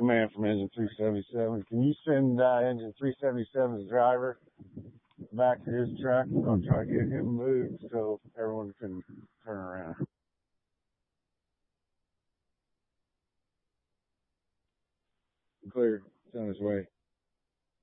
command from engine 377. Can you send engine 377's driver back to his truck? I'm going to try to get him moved so everyone can turn around. Clear. It's on his way.